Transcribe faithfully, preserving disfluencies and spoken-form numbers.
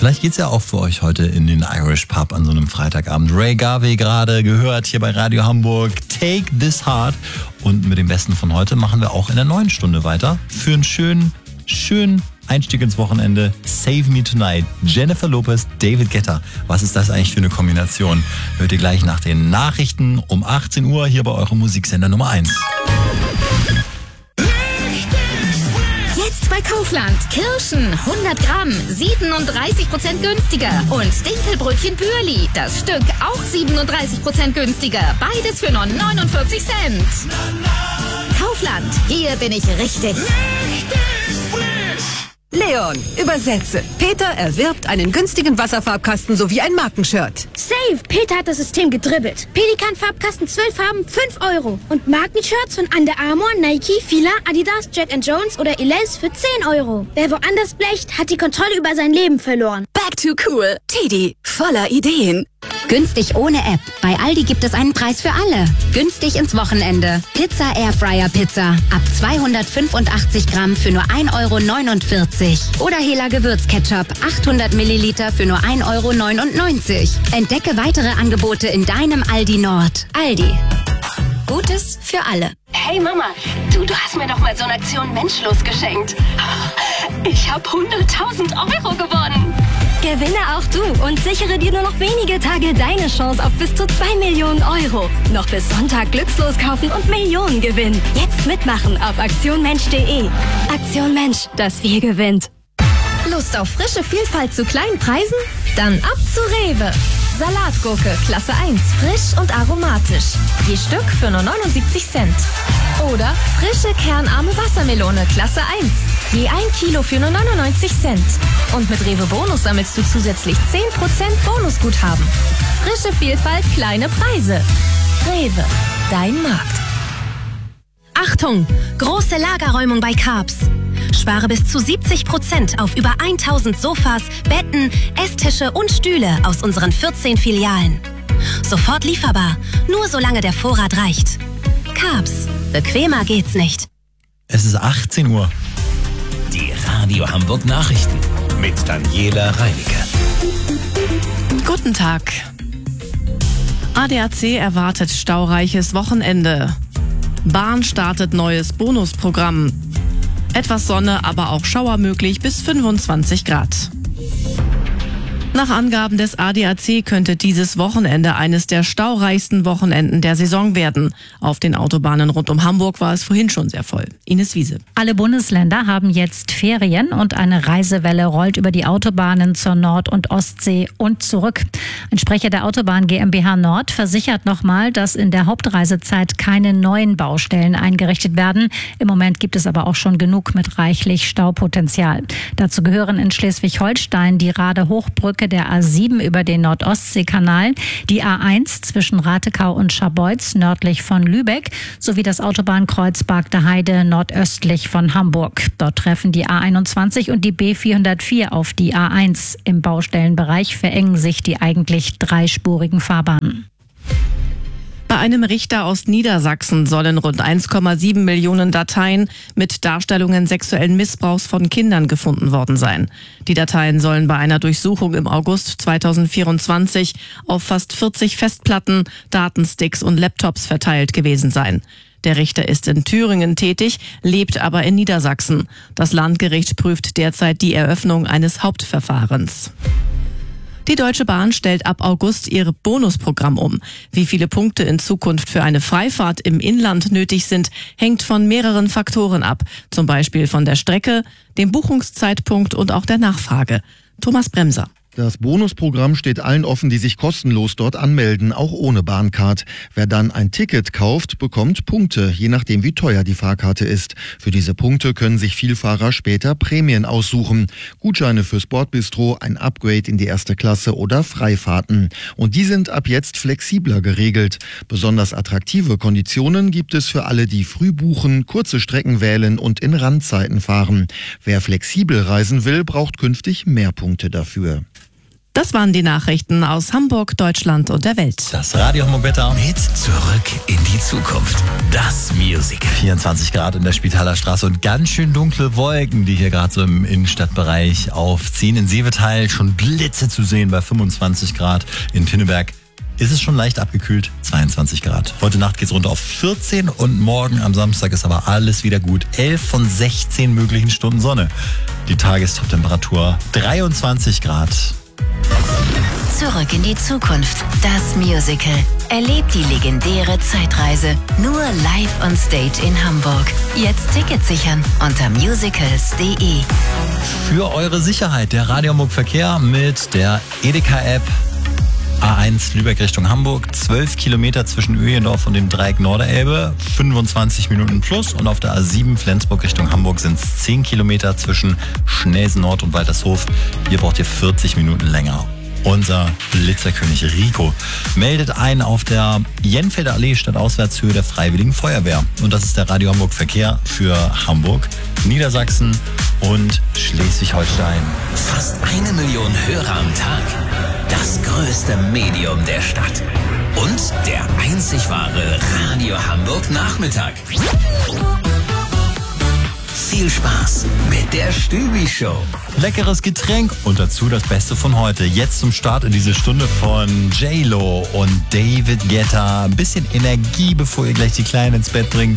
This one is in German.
Vielleicht geht's ja auch für euch heute in den Irish Pub an so einem Freitagabend. Ray Garvey gerade gehört hier bei Radio Hamburg. Take This Heart. Und mit dem Besten von heute machen wir auch in der neuen Stunde weiter. Für einen schönen, schönen Einstieg ins Wochenende. Save Me Tonight. Jennifer Lopez, David Guetta. Was ist das eigentlich für eine Kombination? Hört ihr gleich nach den Nachrichten um achtzehn Uhr hier bei eurem Musiksender Nummer eins. Jetzt bei Kaufland. Kirschen hundert Gramm, siebenunddreißig Prozent günstiger. Und Dinkelbrötchen Bürli. Das Stück auch siebenunddreißig Prozent günstiger. Beides für nur neunundvierzig Cent. Kaufland. Hier bin ich richtig. Leon, übersetze. Peter erwirbt einen günstigen Wasserfarbkasten sowie ein Markenshirt. Safe! Peter hat das System gedribbelt. Pelikan-Farbkasten zwölf Farben, fünf Euro. Und Markenshirts von Under Armour, Nike, Fila, Adidas, Jack and Jones oder Elize für zehn Euro. Wer woanders blecht, hat die Kontrolle über sein Leben verloren. Back to cool. Tidi, voller Ideen. Günstig ohne App. Bei Aldi gibt es einen Preis für alle. Günstig ins Wochenende. Pizza Airfryer Pizza. Ab zweihundertfünfundachtzig Gramm für nur ein Euro neunundvierzig. Oder Hela Gewürzketchup. achthundert Milliliter für nur ein Euro neunundneunzig. Entdecke weitere Angebote in deinem Aldi Nord. Aldi. Gutes für alle. Hey Mama, du, du hast mir doch mal so eine Aktion Menschlos geschenkt. Ich habe hunderttausend Euro gewonnen. Gewinne auch du und sichere dir nur noch wenige Tage deine Chance auf bis zu zwei Millionen Euro. Noch bis Sonntag glückslos kaufen und Millionen gewinnen. Jetzt mitmachen auf aktion mensch punkt de. Aktion Mensch, das Wir gewinnt. Lust auf frische Vielfalt zu kleinen Preisen? Dann ab zu Rewe. Salatgurke, Klasse eins, frisch und aromatisch. Je Stück für nur neunundsiebzig Cent. Oder frische kernarme Wassermelone, Klasse eins. Je ein Kilo für nur neunundneunzig Cent. Und mit Rewe Bonus sammelst du zusätzlich zehn Prozent Bonusguthaben. Frische Vielfalt, kleine Preise. Rewe, dein Markt. Achtung! Große Lagerräumung bei Carbs. Spare bis zu siebzig Prozent auf über tausend Sofas, Betten, Esstische und Stühle aus unseren vierzehn Filialen. Sofort lieferbar, nur solange der Vorrat reicht. Carbs. Bequemer geht's nicht. Es ist achtzehn Uhr. Die Radio Hamburg Nachrichten mit Daniela Reinicke. Guten Tag. A D A C erwartet staureiches Wochenende. Bahn startet neues Bonusprogramm. Etwas Sonne, aber auch Schauer möglich bis fünfundzwanzig Grad. Nach Angaben des A D A C könnte dieses Wochenende eines der staureichsten Wochenenden der Saison werden. Auf den Autobahnen rund um Hamburg war es vorhin schon sehr voll. Ines Wiese. Alle Bundesländer haben jetzt Ferien und eine Reisewelle rollt über die Autobahnen zur Nord- und Ostsee und zurück. Ein Sprecher der Autobahn GmbH Nord versichert nochmal, dass in der Hauptreisezeit keine neuen Baustellen eingerichtet werden. Im Moment gibt es aber auch schon genug mit reichlich Staupotenzial. Dazu gehören in Schleswig-Holstein die Rade-Hochbrücke der A sieben über den Nord-Ostsee-Kanal, die A eins zwischen Ratekau und Scharbeutz nördlich von Lübeck sowie das Autobahnkreuz Bargter Heide nordöstlich von Hamburg. Dort treffen die A einundzwanzig und die B vierhundertvier auf die A eins. Im Baustellenbereich verengen sich die eigentlich dreispurigen Fahrbahnen. Bei einem Richter aus Niedersachsen sollen rund eins Komma sieben Millionen Dateien mit Darstellungen sexuellen Missbrauchs von Kindern gefunden worden sein. Die Dateien sollen bei einer Durchsuchung im August zweitausendvierundzwanzig auf fast vierzig Festplatten, Datensticks und Laptops verteilt gewesen sein. Der Richter ist in Thüringen tätig, lebt aber in Niedersachsen. Das Landgericht prüft derzeit die Eröffnung eines Hauptverfahrens. Die Deutsche Bahn stellt ab August ihr Bonusprogramm um. Wie viele Punkte in Zukunft für eine Freifahrt im Inland nötig sind, hängt von mehreren Faktoren ab. Zum Beispiel von der Strecke, dem Buchungszeitpunkt und auch der Nachfrage. Thomas Bremser. Das Bonusprogramm steht allen offen, die sich kostenlos dort anmelden, auch ohne Bahncard. Wer dann ein Ticket kauft, bekommt Punkte, je nachdem wie teuer die Fahrkarte ist. Für diese Punkte können sich Vielfahrer später Prämien aussuchen. Gutscheine fürs Bordbistro, ein Upgrade in die erste Klasse oder Freifahrten. Und die sind ab jetzt flexibler geregelt. Besonders attraktive Konditionen gibt es für alle, die früh buchen, kurze Strecken wählen und in Randzeiten fahren. Wer flexibel reisen will, braucht künftig mehr Punkte dafür. Das waren die Nachrichten aus Hamburg, Deutschland und der Welt. Das Radio Hamburg Wetter. Mit Zurück in die Zukunft. Das Musical. vierundzwanzig Grad in der Spitaler Straße und ganz schön dunkle Wolken, die hier gerade so im Innenstadtbereich aufziehen. In Seevetal schon Blitze zu sehen bei fünfundzwanzig Grad. In Pinneberg ist es schon leicht abgekühlt, zweiundzwanzig Grad. Heute Nacht geht's runter auf vierzehn und morgen am Samstag ist aber alles wieder gut. elf von sechzehn möglichen Stunden Sonne. Die Tagestoptemperatur dreiundzwanzig Grad. Zurück in die Zukunft. Das Musical. Erlebt die legendäre Zeitreise. Nur live on stage in Hamburg. Jetzt Tickets sichern unter musicals punkt de. Für eure Sicherheit der Radio Hamburg Verkehr mit der Edeka-App. A eins Lübeck Richtung Hamburg, zwölf Kilometer zwischen Öhlendorf und dem Dreieck Norderelbe, fünfundzwanzig Minuten plus. Und auf der A sieben Flensburg Richtung Hamburg sind es zehn Kilometer zwischen Schnelsen Nord und Waltershof. Hier braucht ihr vierzig Minuten länger. Unser Blitzerkönig Rico meldet ein auf der Jenfelder Allee Stadtauswärtshöhe der Freiwilligen Feuerwehr. Und das ist der Radio Hamburg Verkehr für Hamburg, Niedersachsen und Schleswig-Holstein. Fast eine Million Hörer am Tag. Das größte Medium der Stadt. Und der einzig wahre Radio Hamburg Nachmittag. Viel Spaß mit der Stübi-Show. Leckeres Getränk und dazu das Beste von heute. Jetzt zum Start in diese Stunde von J-Lo und David Guetta. Ein bisschen Energie, bevor ihr gleich die Kleinen ins Bett bringt.